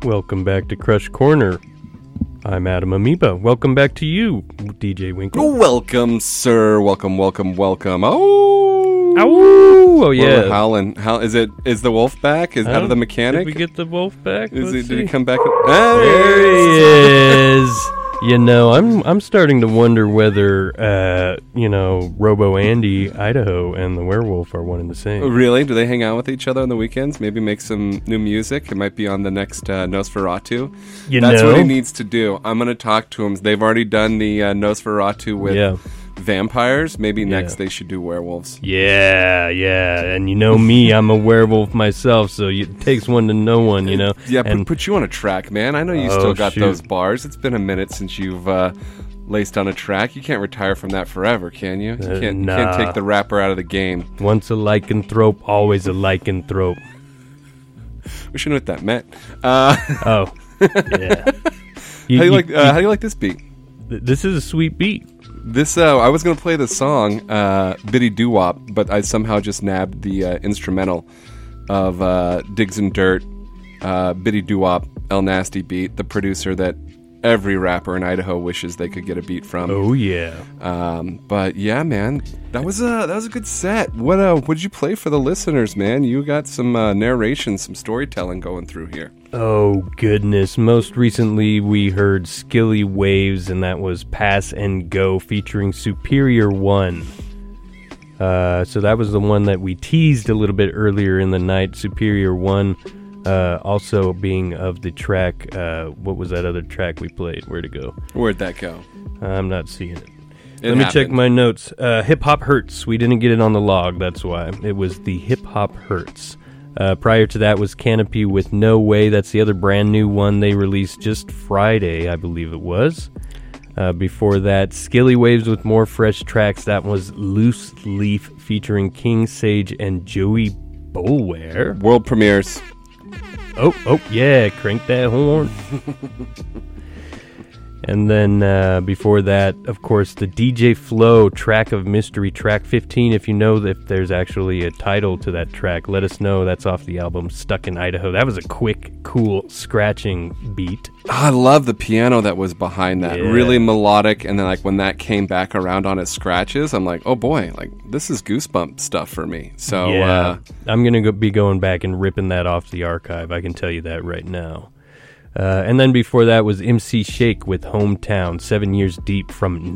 Welcome back to Crush Corner. I'm Adam Amoeba. Welcome back to you, DJ Winkle. Welcome, sir. Welcome. Oh, oh yeah. We're howling. Is the wolf back? Is out of the mechanic? Did we get the wolf back? Did he come back? There he is. You know, I'm starting to wonder whether, Robo Andy, Idaho, and the werewolf are one and the same. Really? Do they hang out with each other on the weekends? Maybe make some new music? It might be on the next Nosferatu. That's what he needs to do. I'm going to talk to him. They've already done the Nosferatu with vampires. Maybe next they should do werewolves. Yeah. And you know me, I'm a werewolf myself, so it takes one to know one, you know. Yeah, but put you on a track, man. I know you still got those bars. It's been a minute since you've laced on a track. You can't retire from that forever, can you? You can't take the rapper out of the game. Once a lycanthrope, always a lycanthrope. We should know what that meant. Yeah. How do you like this beat? This is a sweet beat. This I was going to play the song Biddy Doo Wop, but I somehow just nabbed the instrumental of Diggs and Dirt, Biddy Doo Wop, El Nasty beat, the producer that every rapper in Idaho wishes they could get a beat from. Oh yeah. But yeah, man, that was a good set. What did you play for the listeners, man? You got some narration, some storytelling going through here. Oh goodness! Most recently, we heard Skilly Waves, and that was "Pass and Go" featuring Superior One. So that was the one that we teased a little bit earlier in the night. Superior One, also being of the track. What was that other track we played? Where'd it go? Where'd that go? I'm not seeing it. Let me check my notes. Hip Hop Hurts. We didn't get it on the log. That's why it was the Hip Hop Hurts. Prior to that was Canopy with No Way. That's the other brand new one they released just Friday, I believe it was. Before that, Skilly Waves with more fresh tracks. That was Loose Leaf featuring King Sage and Joey Bolware. World premieres. Oh, yeah, crank that horn. And then before that, of course, the DJ Flow Track of Mystery, track 15. If you know if there's actually a title to that track, let us know. That's off the album Stuck in Idaho. That was a quick, cool, scratching beat. I love the piano that was behind that. Yeah. Really melodic. And then like when that came back around on its scratches, I'm like, oh boy, like this is goosebump stuff for me. So yeah, I'm going to be going back and ripping that off the archive. I can tell you that right now. And then before that was MC Shake with Hometown, 7 Years Deep from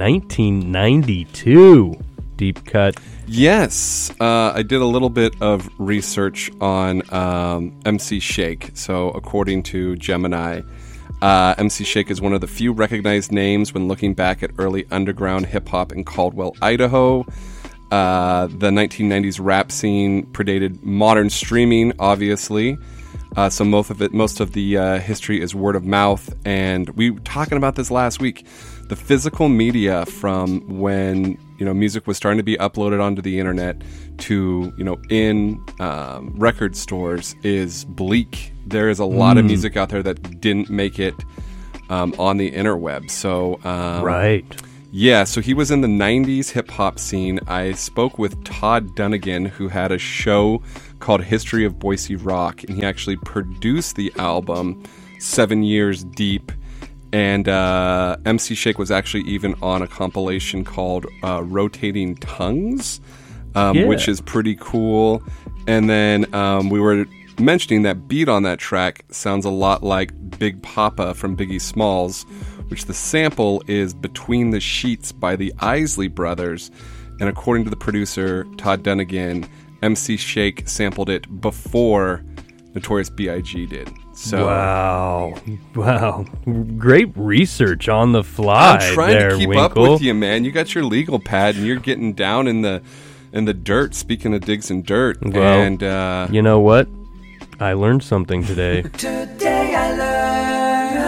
1992. Deep cut. Yes, I did a little bit of research on MC Shake. So according to Gemini, MC Shake is one of the few recognized names when looking back at early underground hip-hop in Caldwell, Idaho. The 1990s rap scene predated modern streaming, obviously. So most of the history is word of mouth, and we were talking about this last week. The physical media from when music was starting to be uploaded onto the internet to in record stores is bleak. There is a lot of music out there that didn't make it on the interweb. So right. Yeah, so he was in the 90s hip-hop scene. I spoke with Todd Dunnigan, who had a show called History of Boise Rock, and he actually produced the album 7 Years Deep. And MC Shake was actually even on a compilation called Rotating Tongues, which is pretty cool. And then we were mentioning that beat on that track sounds a lot like Big Papa from Biggie Smalls, which the sample is Between the Sheets by the Isley Brothers. And according to the producer, Todd Dunnigan, MC Shake sampled it before Notorious B.I.G. did. So Wow. Great research on the fly. I'm trying there, to keep Winkle. up with you, man. You got your legal pad and you're getting down in the dirt, speaking of Diggs and Dirt. Well, and you know what? I learned something today. Today I learned.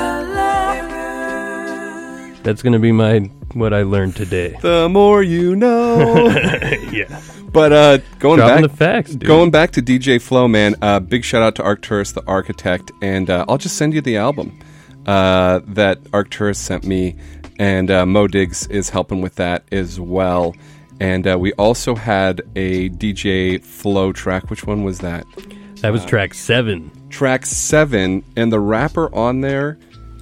That's going to be what I learned today. the more you know. Yeah. But going Dropping back, the facts, dude. Going back to DJ Flow, man. Big shout out to Arcturus, the architect, and I'll just send you the album that Arcturus sent me, and Mo Diggs is helping with that as well. And we also had a DJ Flow track. Which one was that? That was track 7. track 7, and the rapper on there,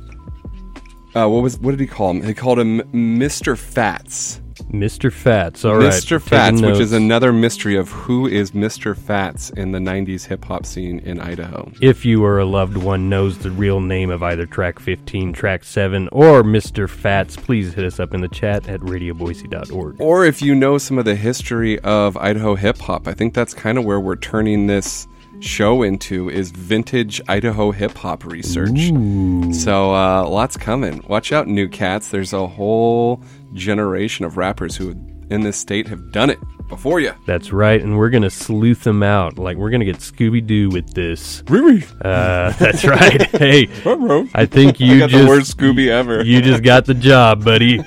what did he call him? He called him Mr. Fats. Mr. Fats, all right. Mr. Fats, which is another mystery of who is Mr. Fats in the 90s hip-hop scene in Idaho. If you or a loved one knows the real name of either track 15, track 7, or Mr. Fats, please hit us up in the chat at radioboise.org. Or if you know some of the history of Idaho hip-hop, I think that's kind of where we're turning this show into, is vintage Idaho hip-hop research. Ooh. So lots coming. Watch out, New Cats. There's a whole generation of rappers who in this state have done it before you. That's right, and we're going to sleuth them out. Like, we're going to get Scooby-Doo with this. That's right. Hey, I think you got the worst Scooby ever. You just got the job, buddy.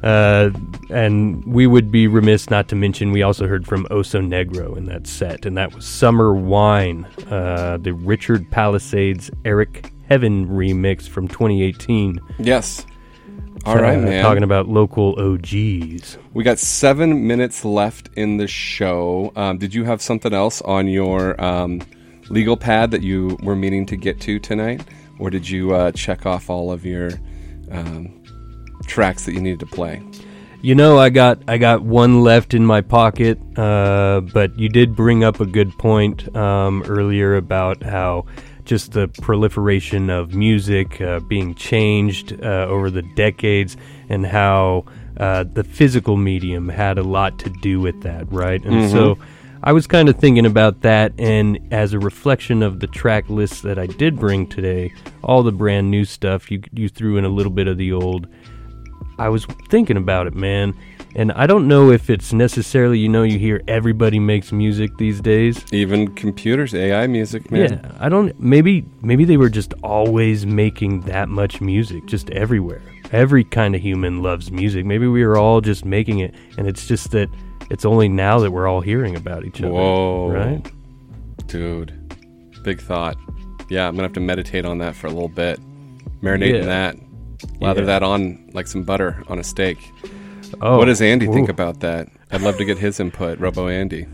And we would be remiss not to mention we also heard from Oso Negro in that set, and that was Summer Wine, the Richard Palisades Eric Heaven remix from 2018. Yes. All right, man. Talking about local OGs. We got 7 minutes left in the show. Did you have something else on your legal pad that you were meaning to get to tonight? Or did you check off all of your tracks that you needed to play? You know, I got one left in my pocket, but you did bring up a good point earlier about how just the proliferation of music being changed over the decades, and how the physical medium had a lot to do with that, right? And so I was kind of thinking about that, and as a reflection of the track list that I did bring today, all the brand new stuff, you threw in a little bit of the old. I was thinking about it, man. And I don't know if it's necessarily, you hear everybody makes music these days. Even computers, AI music, man. Yeah, I don't, maybe they were just always making that much music, just everywhere. Every kind of human loves music. Maybe we were all just making it, and it's just that it's only now that we're all hearing about each other. Whoa. Right? Dude, big thought. Yeah, I'm going to have to meditate on that for a little bit. Marinate in that. Lather that on like some butter on a steak. Oh, what does Andy think about that? I'd love to get his input, Robo Andy.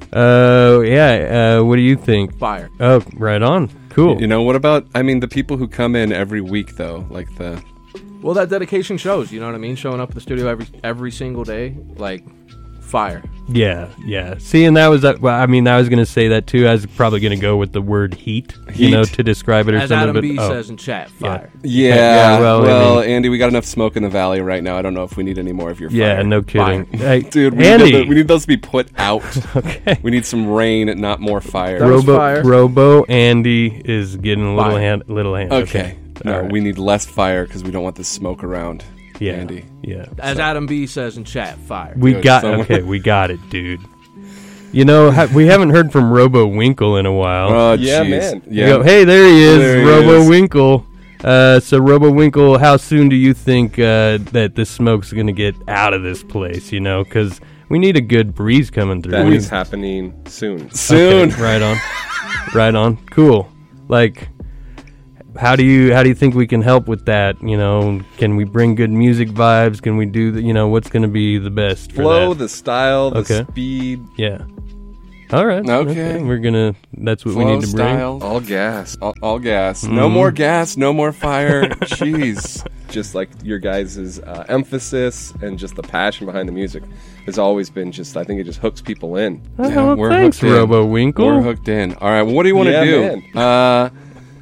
What do you think? Fire. Oh, right on. Cool. What about, the people who come in every week, though? Like the... Well, that dedication shows, you know what I mean? Showing up at the studio every single day, like, fire. Yeah. See, and that was, I was going to say that, too. I was probably going to go with the word heat, to describe it or as something. Adam B says in chat, fire. Yeah. Well, Andy, we got enough smoke in the valley right now. I don't know if we need any more of your fire. Yeah, no kidding. Hey, dude, we need those to be put out. Okay. We need some rain, not more fire. Robo Andy is getting a little hand. Okay. No, we need less fire because we don't want the smoke around. Yeah, Andy. Yeah. As Adam B says in chat, fire. We got it, dude. We haven't heard from Robo Winkle in a while. Oh, yeah, geez. man. Yeah. Hey, there he is, Robo Winkle. So, Robo Winkle, how soon do you think that the smoke's going to get out of this place? Because we need a good breeze coming through. That is happening soon. Soon. Okay, right on. Right on. Cool. Like, how do you think we can help with that? Can we bring good music vibes? Can we do what's going to be the best for flow, that? the style, the speed. Yeah. All right. Okay. That's what flow, we need to bring. style. All gas. All gas. No more gas, no more fire. Jeez. Just like your guys' emphasis and just the passion behind the music has always been I think it just hooks people in. Oh, we're thanks, hooked in. Robo Winkle. We're hooked in. All right, well, what do you want to do? Man.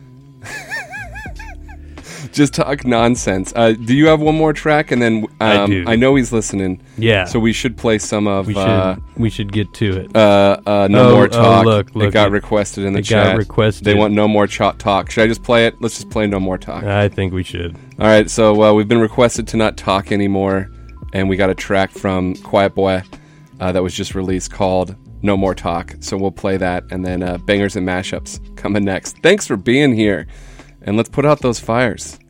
Just talk nonsense. Do you have one more track? And then I do. I know he's listening. Yeah. So we should play some of... We should get to it. No More Talk. Look, it got requested in the chat. Got requested. They want No More Talk. Should I just play it? Let's just play No More Talk. I think we should. All right, so we've been requested to not talk anymore, and we got a track from Quiet Boy that was just released called No More Talk. So we'll play that, and then Bangers and Mashups coming next. Thanks for being here, and let's put out those fires.